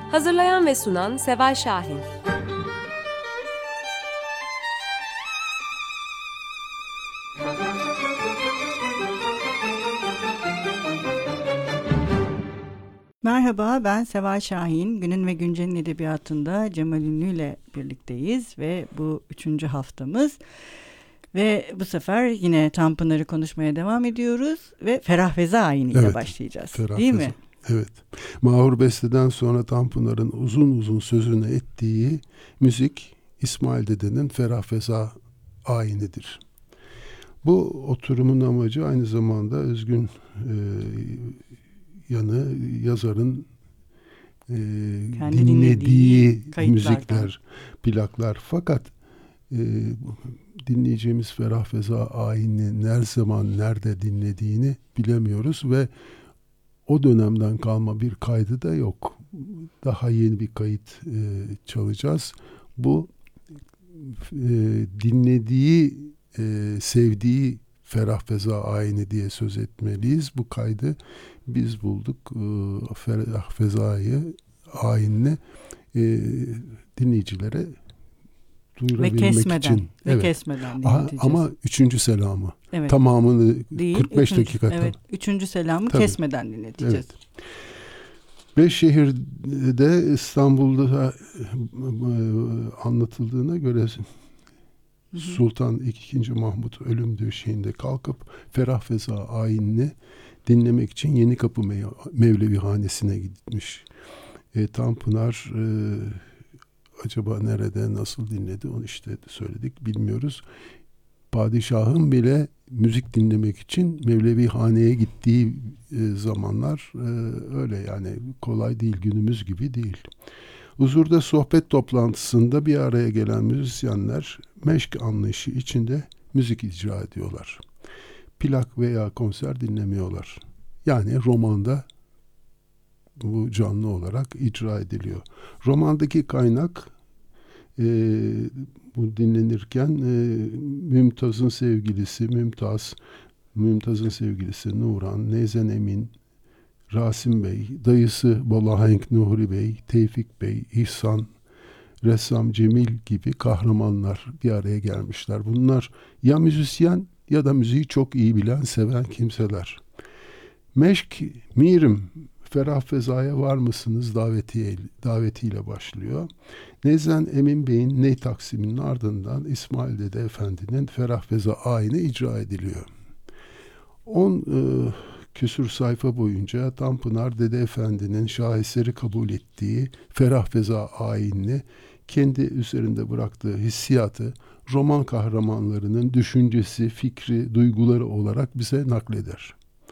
Hazırlayan ve sunan Seval Şahin. Merhaba, ben Seval Şahin. Günün ve Güncel'in edebiyatında Cemal Ünlü ile birlikteyiz ve bu 3. haftamız. Ve bu sefer yine Tanpınar'ı konuşmaya devam ediyoruz ve Ferah Feza Ayini ile başlayacağız. Ferah değil Feza. mi? Evet. Mahur Beste'den sonra Tanpınar'ın uzun uzun sözünü ettiği müzik İsmail Dede'nin Ferah Feza Ayinidir. Bu oturumun amacı aynı zamanda özgün yanı yazarın dinlediği müzikler, plaklar. Fakat dinleyeceğimiz Ferah Feza Ayini ne zaman, nerede dinlediğini bilemiyoruz ve o dönemden kalma bir kaydı da yok. Daha yeni bir kayıt çalacağız. Bu dinlediği, sevdiği Ferah Feza Ayini diye söz etmeliyiz. Bu kaydı biz bulduk. Ferah Feza'yı ayinini dinleyicilere duyurabilmek için. Ve kesmeden dinleteceğiz. Ama 3. selamı. Evet. Tamamını değil, 45 dakika. Evet, 3. selamı Tabii. kesmeden dinleteceğiz. Evet. Beşşehir'de İstanbul'da anlatıldığına göre Sultan II. Mahmut ölüm döşeğinde kalkıp Ferah Feza Ayinini dinlemek için Yenikapı Mevlevihanesi'ne gitmiş. Tanpınar acaba nerede, nasıl dinledi onu işte söyledik, bilmiyoruz. Padişahın bile müzik dinlemek için Mevlevihane'ye gittiği zamanlar öyle, yani kolay değil, günümüz gibi değil. Huzurda sohbet toplantısında bir araya gelen müzisyenler meşk anlayışı içinde müzik icra ediyorlar. Plak veya konser dinlemiyorlar. Yani romanda bu canlı olarak icra ediliyor. Romandaki kaynak bu dinlenirken Mümtaz'ın sevgilisi Mümtaz'ın sevgilisi Nuran, Nezen Emin, Rasim Bey, dayısı Bolahenk Nuri Bey, Tevfik Bey, İhsan, ressam Cemil gibi kahramanlar bir araya gelmişler. Bunlar ya müzisyen ya da müziği çok iyi bilen, seven kimseler. Meşk, mirim, Ferah Feza'ya var mısınız davetiyle başlıyor. Nezen Emin Bey'in ney taksiminin ardından İsmail Dede Efendi'nin Ferah Feza Ayini icra ediliyor. 10 küsur sayfa boyunca Tanpınar Dede Efendi'nin şaheseri kabul ettiği Ferah Feza Ayini, kendi üzerinde bıraktığı hissiyatı roman kahramanlarının düşüncesi, fikri, duyguları olarak bize nakleder.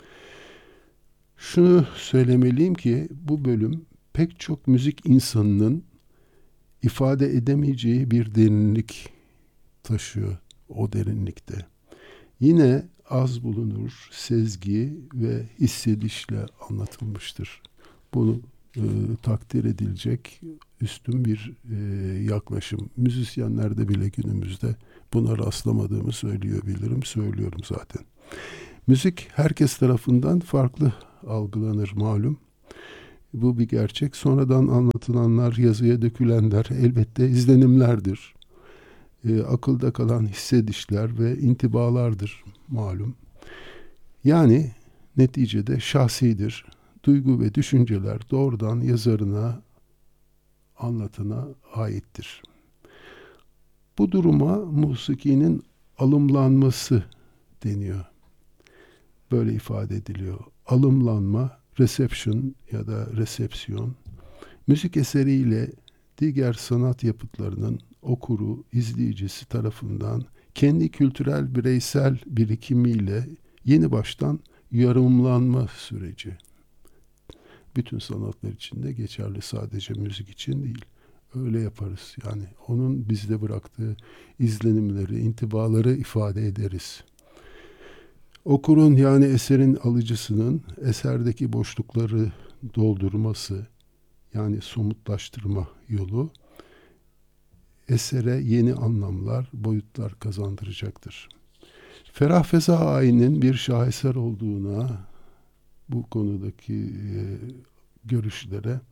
Şunu söylemeliyim ki bu bölüm pek çok müzik insanının ifade edemeyeceği bir derinlik taşıyor o derinlikte. Yine az bulunur sezgi ve hissedişle anlatılmıştır. Bunu takdir edilecek üstün bir yaklaşım. Müzisyenlerde bile günümüzde buna rastlamadığımı söylüyorum zaten. Müzik herkes tarafından farklı algılanır malum. Bu bir gerçek. Sonradan anlatılanlar, yazıya dökülenler elbette izlenimlerdir. Akılda kalan hissedişler ve intibalardır malum. Yani neticede şahsidir. Duygu ve düşünceler doğrudan yazarına, anlatına aittir. Bu duruma musikinin alımlanması deniyor. Böyle ifade ediliyor. Alımlanma, reception ya da resepsiyon, müzik eseriyle diğer sanat yapıtlarının okuru, izleyicisi tarafından kendi kültürel, bireysel birikimiyle yeni baştan yorumlanma süreci. Bütün sanatlar için de geçerli, sadece müzik için değil. Öyle yaparız. Yani onun bizde bıraktığı izlenimleri, intibaları ifade ederiz. Okurun, yani eserin alıcısının eserdeki boşlukları doldurması, yani somutlaştırma yolu esere yeni anlamlar, boyutlar kazandıracaktır. Ferah Feza Ayini'nin bir şaheser olduğuna, bu konudaki görüşlere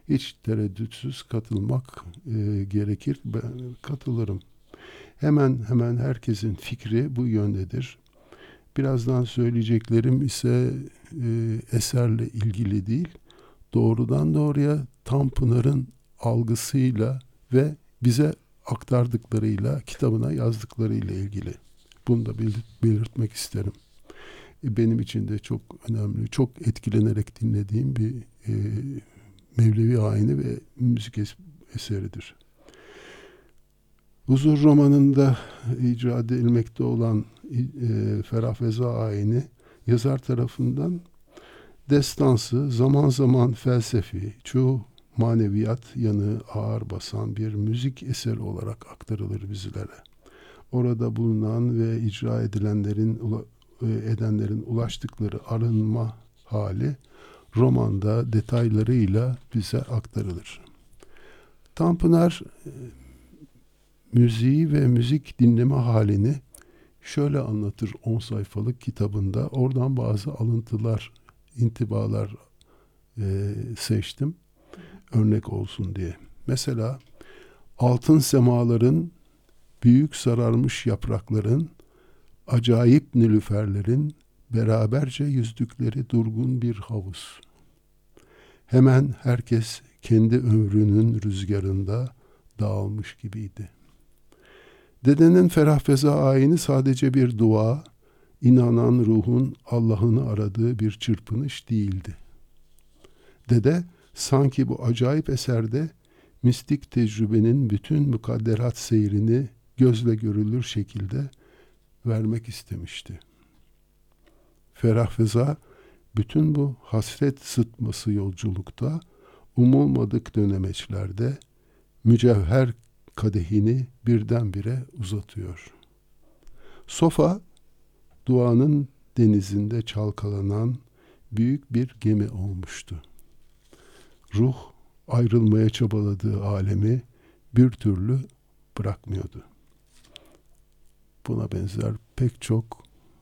hiç tereddütsüz katılmak gerekir. Ben katılırım. Hemen hemen herkesin fikri bu yöndedir. Birazdan söyleyeceklerim ise eserle ilgili değil, doğrudan doğruya Tanpınar'ın algısıyla ve bize aktardıklarıyla, kitabına yazdıklarıyla ilgili. Bunu da belirtmek isterim. Benim için de çok önemli, çok etkilenerek dinlediğim bir Mevlevi ayini ve müzik eseridir. Huzur romanında icra edilmekte olan Ferah Feza ayini yazar tarafından destansı, zaman zaman felsefi, çoğu maneviyat yanı ağır basan bir müzik eseri olarak aktarılır bizlere. Orada bulunan ve icra edenlerin ulaştıkları arınma hali romanda detaylarıyla bize aktarılır. Tanpınar müziği ve müzik dinleme halini şöyle anlatır 10 sayfalık kitabında. Oradan bazı alıntılar, intibalar seçtim. Örnek olsun diye. Mesela altın semaların, büyük sararmış yaprakların, acayip nilüferlerin beraberce yüzdükleri durgun bir havuz. Hemen herkes kendi ömrünün rüzgarında dağılmış gibiydi. Dedenin Ferah Feza ayini sadece bir dua, inanan ruhun Allah'ını aradığı bir çırpınış değildi. Dede sanki bu acayip eserde mistik tecrübenin bütün mukadderat seyrini gözle görülür şekilde vermek istemişti. Ferah Feza bütün bu hasret sıtması yolculukta, umulmadık dönemeçlerde mücevher kadehini birdenbire uzatıyor. Sofa, duanın denizinde çalkalanan büyük bir gemi olmuştu. Ruh, ayrılmaya çabaladığı alemi bir türlü bırakmıyordu. Buna benzer pek çok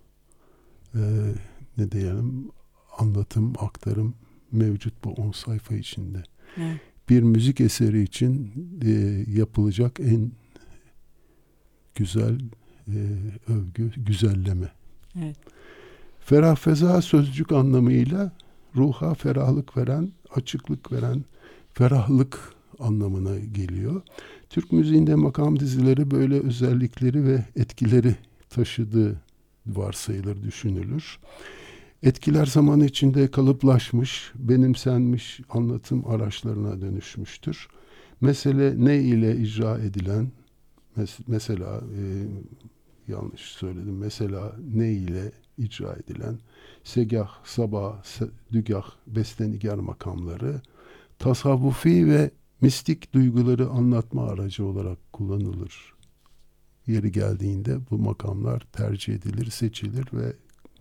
ne diyelim anlatım, aktarım mevcut bu 10 sayfa içinde. Evet. Bir müzik eseri için yapılacak en güzel övgü, güzelleme. Evet. Ferah Feza sözcük anlamıyla ruha ferahlık veren, açıklık veren, ferahlık anlamına geliyor. Türk müziğinde makam dizileri böyle özellikleri ve etkileri taşıdığı varsayılır, düşünülür. Etkiler zaman içinde kalıplaşmış, benimsenmiş anlatım araçlarına dönüşmüştür. Mesele ne ile icra edilen, mesela yanlış söyledim, mesela ne ile icra edilen segah, sabah, dügah, bestenigar makamları tasavvufi ve mistik duyguları anlatma aracı olarak kullanılır. Yeri geldiğinde bu makamlar tercih edilir, seçilir ve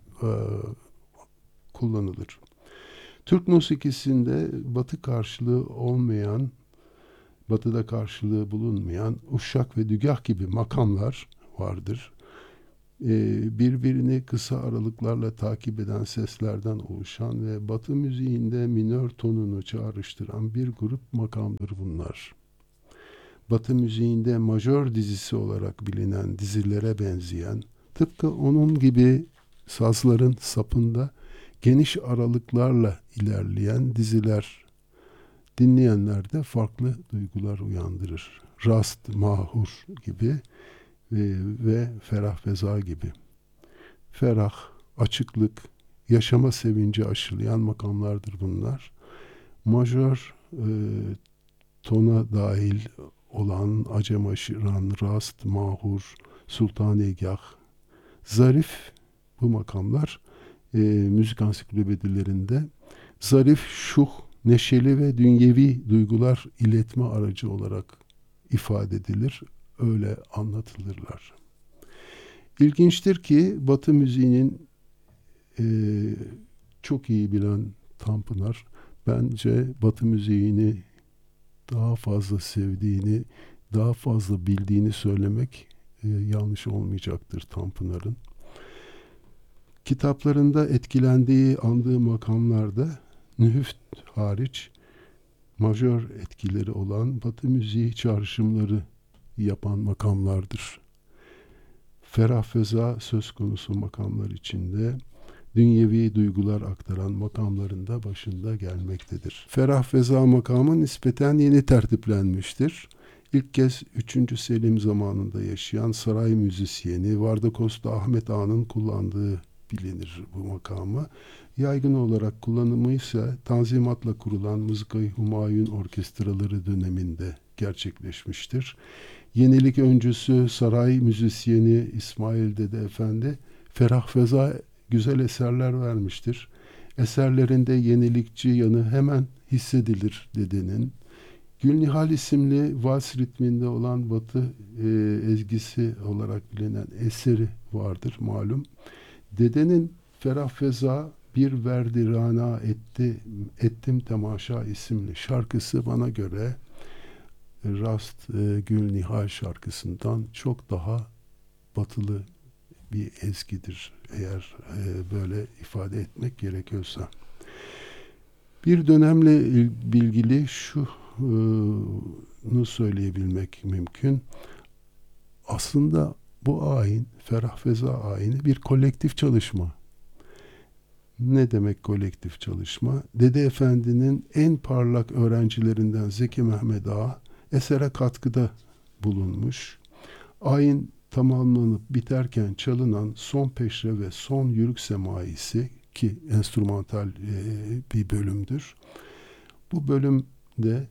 kullanılır. Türk musikisinde batı karşılığı olmayan, batıda karşılığı bulunmayan uşak ve dügah gibi makamlar vardır. Birbirini kısa aralıklarla takip eden seslerden oluşan ve batı müziğinde minör tonunu çağrıştıran bir grup makamdır bunlar. Batı müziğinde majör dizisi olarak bilinen dizilere benzeyen, tıpkı onun gibi sazların sapında geniş aralıklarla ilerleyen diziler dinleyenlerde farklı duygular uyandırır. Rast, mahur gibi ve Ferah Feza gibi. Ferah, açıklık, yaşama sevinci aşılayan makamlardır bunlar. Majör tona dahil olan acem aşıran, rast, mahur, sultanegah, zarif bu makamlar müzik ansiklopedilerinde zarif, şuh, neşeli ve dünyevi duygular iletme aracı olarak ifade edilir. Öyle anlatılırlar. İlginçtir ki Batı müziğinin çok iyi bilen Tanpınar bence Batı müziğini daha fazla sevdiğini, daha fazla bildiğini söylemek yanlış olmayacaktır Tanpınar'ın. Kitaplarında etkilendiği, andığı makamlarda Nühüft hariç majör etkileri olan Batı müziği çağrışımları yapan makamlardır. Ferah feza söz konusu makamlar içinde dünyevi duygular aktaran makamların da başında gelmektedir. Ferah feza makamı nispeten yeni tertiplenmiştir. İlk kez 3. Selim zamanında yaşayan saray müzisyeni Vardakosta Ahmet Ağa'nın kullandığı bilinir bu makamı. Yaygın olarak kullanımı ise Tanzimat'la kurulan Mızıka-i Humayun orkestraları döneminde gerçekleşmiştir. Yenilik öncüsü saray müzisyeni İsmail Dede Efendi ferah feza güzel eserler vermiştir. Eserlerinde yenilikçi yanı hemen hissedilir dedenin. Gülnihal isimli vals ritminde olan Batı ezgisi olarak bilinen eseri vardır malum. Dedenin ferah feza bir verdi rana ettim temaşa isimli şarkısı bana göre Rast Gülnihal şarkısından çok daha batılı bir ezgidir eğer böyle ifade etmek gerekiyorsa. Bir dönemle ilgili şunu söyleyebilmek mümkün. Aslında bu ayin, Ferah Feza ayini bir kolektif çalışma. Ne demek kolektif çalışma? Dede Efendi'nin en parlak öğrencilerinden Zeki Mehmet Ağa esere katkıda bulunmuş. Ayin tamamlanıp biterken çalınan son peşre ve son yürük semaisi ki enstrümantal bir bölümdür. Bu bölümde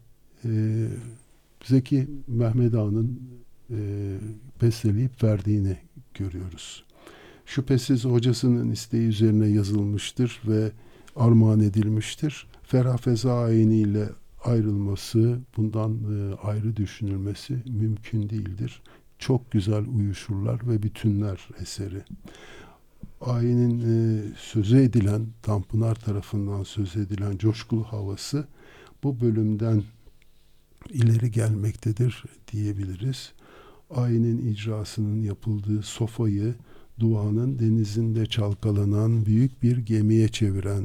Zeki Mehmet Ağa'nın besteleyip verdiğini görüyoruz. Şüphesiz hocasının isteği üzerine yazılmıştır ve armağan edilmiştir. Ferah Feza ayiniyle ayrılması, bundan ayrı düşünülmesi mümkün değildir. Çok güzel uyuşurlar ve bütünler eseri. Ayinin sözü edilen, Tanpınar tarafından söz edilen coşkulu havası bu bölümden ileri gelmektedir diyebiliriz. Ayinin icrasının yapıldığı sofayı duanın denizinde çalkalanan büyük bir gemiye çeviren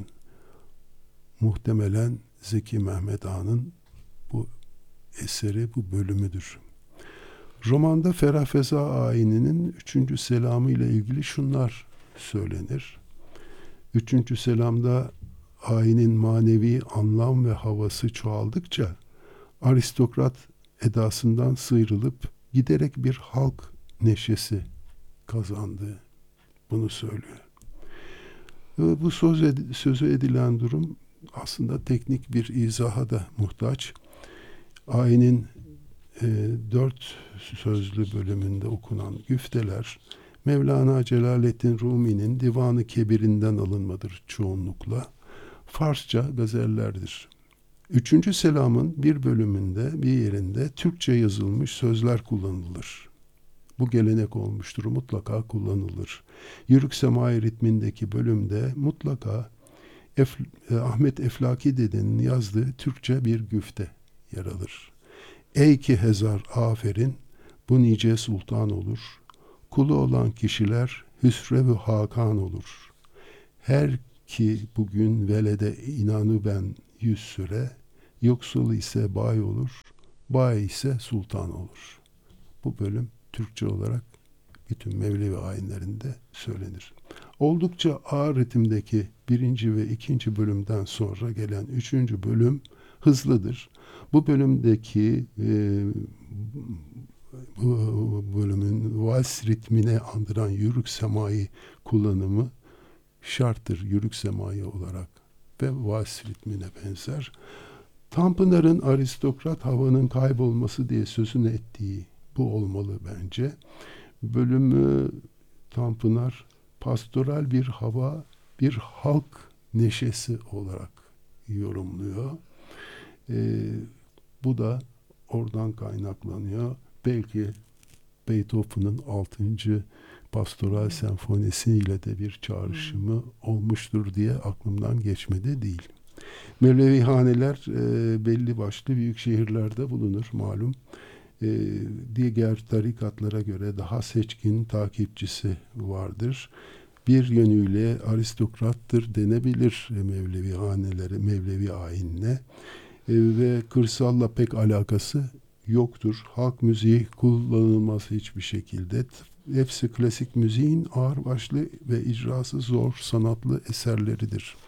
muhtemelen Zeki Mehmet Ağa'nın bu eseri, bu bölümüdür. Romanda Ferah Feza ayininin 3. selamı ile ilgili şunlar söylenir. 3. selamda ayinin manevi anlam ve havası çoğaldıkça aristokrat edasından sıyrılıp giderek bir halk neşesi kazandı. Bunu söylüyor. Bu sözü edilen durum aslında teknik bir izaha da muhtaç. Ayinin 4 sözlü bölümünde okunan güfteler Mevlana Celaleddin Rumi'nin Divan-ı Kebir'inden alınmadır çoğunlukla. Farsça gazellerdir. 3. selamın bir bölümünde, bir yerinde Türkçe yazılmış sözler kullanılır. Bu gelenek olmuştur, mutlaka kullanılır. Yürük Semai ritmindeki bölümde mutlaka Ahmet Eflaki dedenin yazdığı Türkçe bir güfte yer alır. Ey ki hezar aferin, bu nice sultan olur. Kulu olan kişiler hüsrev-ü hakan olur. Her ki bugün velede inanı ben 100 süre, yoksul ise bay olur, bay ise sultan olur. Bu bölüm Türkçe olarak bütün Mevlevi ayinlerinde söylenir. Oldukça ağır ritimdeki 1. ve 2. bölümden sonra gelen 3. bölüm hızlıdır. Bu bölümdeki bu bölümün vals ritmine andıran yürük semai kullanımı şarttır yürük semai olarak ve vals ritmine benzer. Tanpınar'ın aristokrat havanın kaybolması diye sözünü ettiği bu olmalı bence. Bölümü Tanpınar pastoral bir hava, bir halk neşesi olarak yorumluyor. Bu da oradan kaynaklanıyor. Belki Beethoven'ın 6. Pastoral senfonisiyle de bir çağrışımı olmuştur diye aklımdan geçmedi değil. Mevlevi haneler belli başlı büyük şehirlerde bulunur malum. Diğer tarikatlara göre daha seçkin takipçisi vardır. Bir yönüyle aristokrattır denebilir Mevlevi hanelere, Mevlevi ayinine. Ve kırsalla pek alakası yoktur. Halk müziği kullanılmaz hiçbir şekilde. Hepsi klasik müziğin ağırbaşlı ve icrası zor sanatlı eserleridir.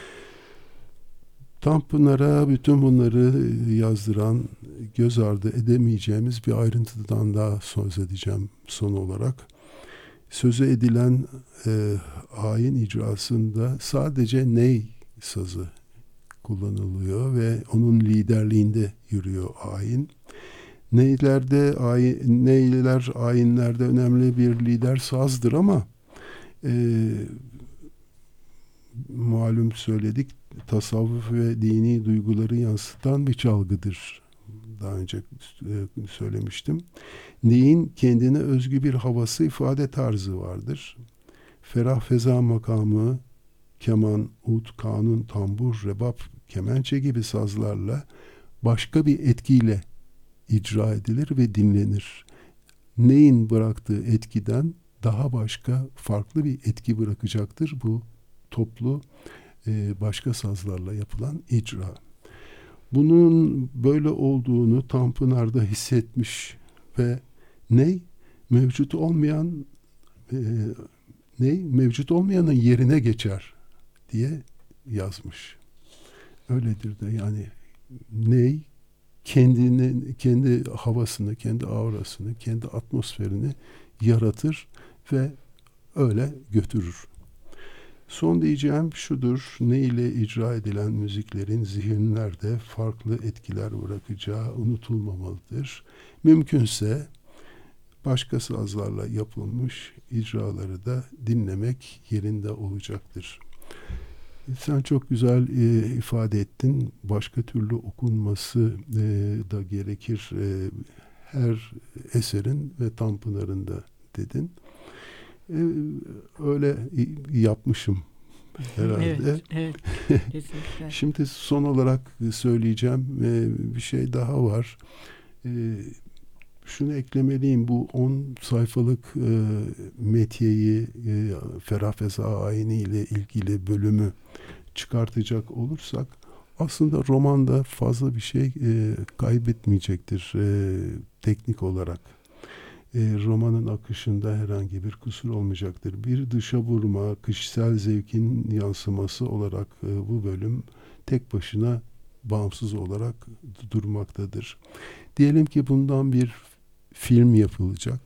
Tanpınar'a bütün bunları yazdıran, göz ardı edemeyeceğimiz bir ayrıntıdan daha söz edeceğim son olarak. Sözü edilen ayin icrasında sadece ney sazı kullanılıyor ve onun liderliğinde yürüyor ayin. Neyler ayinlerde önemli bir lider sazdır ama malum söyledik, tasavvuf ve dini duyguları yansıtan bir çalgıdır. Daha önce söylemiştim. Neyin kendine özgü bir havası, ifade tarzı vardır. Ferah feza makamı, keman, ud, kanun, tambur, rebap, kemençe gibi sazlarla başka bir etkiyle icra edilir ve dinlenir. Neyin bıraktığı etkiden daha başka, farklı bir etki bırakacaktır bu toplu başka sazlarla yapılan icra. Bunun böyle olduğunu Tanpınar'da hissetmiş ve mevcut olmayanın yerine geçer diye yazmış. Öyledir de yani kendi havasını, kendi aurasını, kendi atmosferini yaratır ve öyle götürür. Son diyeceğim şudur: ne ile icra edilen müziklerin zihinlerde farklı etkiler bırakacağı unutulmamalıdır. Mümkünse başka sazlarla yapılmış icraları da dinlemek yerinde olacaktır. Sen çok güzel ifade ettin. Başka türlü okunması da gerekir her eserin ve Tanpınar'ın da dedin. Öyle yapmışım herhalde. Evet, kesinlikle. Şimdi son olarak söyleyeceğim bir şey daha var. Şunu eklemeliyim: bu 10 sayfalık metiyeyi, Ferah Feza ayini ile ilgili bölümü çıkartacak olursak aslında romanda fazla bir şey kaybetmeyecektir teknik olarak. Romanın akışında herhangi bir kusur olmayacaktır. Bir dışa vurma, kişisel zevkin yansıması olarak bu bölüm tek başına bağımsız olarak durmaktadır. Diyelim ki bundan bir film yapılacak,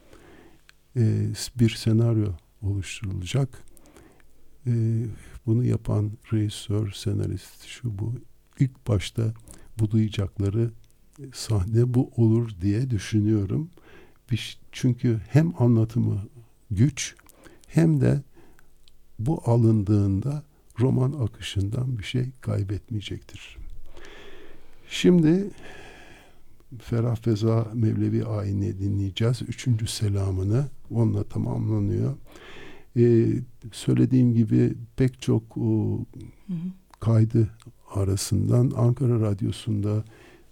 bir senaryo oluşturulacak. Bunu yapan rejisör, senarist, şu bu, ilk başta budayacakları sahne bu olur diye düşünüyorum. Çünkü hem anlatımı güç, hem de bu alındığında roman akışından bir şey kaybetmeyecektir. Şimdi Ferah Feza Mevlevi ayini dinleyeceğiz. 3. selamını, onunla tamamlanıyor. Söylediğim gibi pek çok kaydı arasından Ankara Radyosu'nda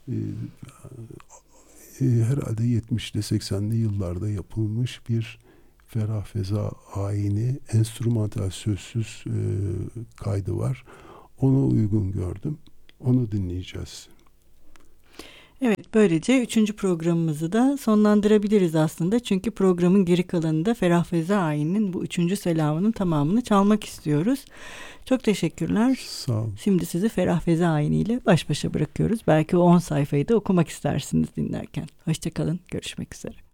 herhalde 70'li 80'li yıllarda yapılmış bir Ferah Feza ayini enstrümantal sözsüz kaydı var. Onu uygun gördüm. Onu dinleyeceğiz. Evet, böylece 3. programımızı da sonlandırabiliriz aslında. Çünkü programın geri kalanında Ferah Feza ayininin bu 3. selamının tamamını çalmak istiyoruz. Çok teşekkürler. Sağ olun. Şimdi sizi Ferah Feza ayiniyle baş başa bırakıyoruz. Belki o 10 sayfayı da okumak istersiniz dinlerken. Hoşça kalın, görüşmek üzere.